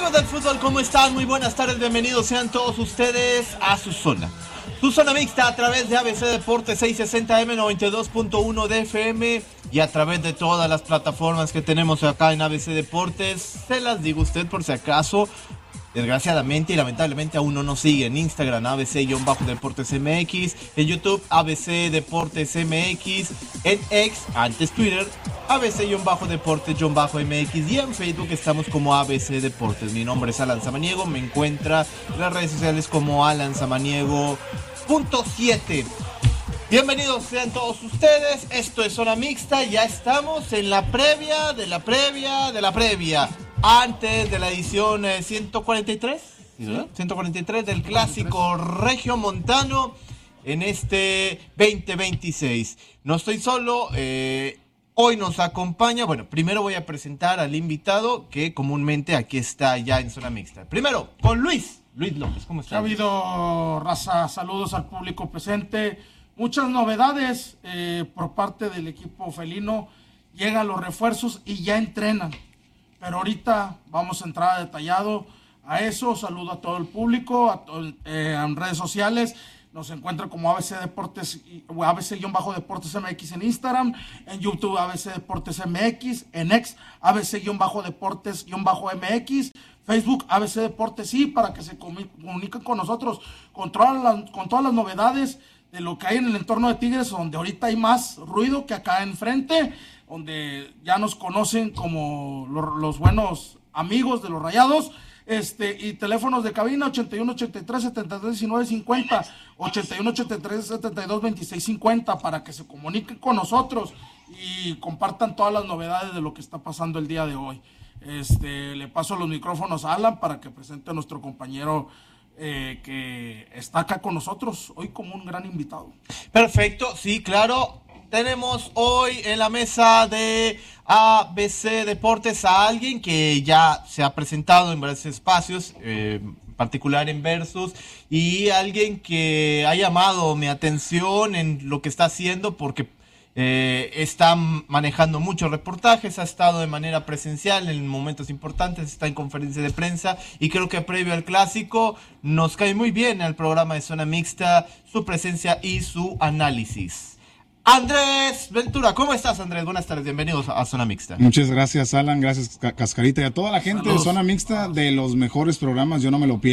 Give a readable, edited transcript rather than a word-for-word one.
Amigos del fútbol, ¿cómo están? Muy buenas tardes, bienvenidos sean todos ustedes a su zona. Su zona mixta a través de ABC Deportes 660M 92.1 de FM y a través de todas las plataformas que tenemos acá en ABC Deportes. Se las digo a usted por si acaso, desgraciadamente y lamentablemente aún no nos sigue en Instagram ABC-Deportes MX, en YouTube ABC Deportes MX, en X, antes Twitter, ABC-Deportes-MX y en Facebook estamos como ABC Deportes. Mi nombre es Alan Samaniego, me encuentra en las redes sociales como Alan Samaniego.7. Bienvenidos sean todos ustedes, esto es Zona Mixta, ya estamos en la previa de la previa de la previa. Antes de la edición 143, ¿sí? 143 del clásico regiomontano en este 2026. No estoy solo, hoy nos acompaña, bueno, primero voy a presentar al invitado que comúnmente aquí está ya en Zona Mixta. Primero, con Luis López, ¿cómo está? Ha habido, raza, saludos al público presente, muchas novedades por parte del equipo felino, llegan los refuerzos y ya entrenan. Pero ahorita vamos a entrar detallado a eso. Saludo a todo el público, en redes sociales. Nos encuentran como ABC Deportes, ABC-Deportes MX en Instagram, en YouTube ABC Deportes MX, en X ABC-Deportes MX, Facebook ABC Deportes, sí, para que se comuniquen con nosotros con todas las novedades de lo que hay en el entorno de Tigres, donde ahorita hay más ruido que acá enfrente, donde ya nos conocen como los buenos amigos de los Rayados, y teléfonos de cabina 81 83 72 19 50, 81 83 72 26 50, para que se comuniquen con nosotros y compartan todas las novedades de lo que está pasando el día de hoy. Le paso los micrófonos a Alan para que presente a nuestro compañero que está acá con nosotros hoy como un gran invitado. Perfecto, sí, claro. Tenemos hoy en la mesa de ABC Deportes a alguien que ya se ha presentado en varios espacios, en particular en Versus, y alguien que ha llamado mi atención en lo que está haciendo porque está manejando muchos reportajes, ha estado de manera presencial en momentos importantes, está en conferencia de prensa y creo que previo al clásico nos cae muy bien al programa de Zona Mixta su presencia y su análisis. Andrés Ventura, ¿cómo estás, Andrés? Buenas tardes, bienvenidos a Zona Mixta. Muchas gracias, Alan, gracias Cascarita y a toda la gente. Saludos. De Zona Mixta, de los mejores programas, yo no me lo pierdo.